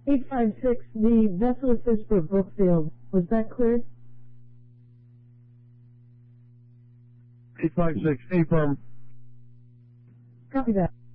856, the vessel is for Brookfield. Was that cleared? 856, affirm. Copy that.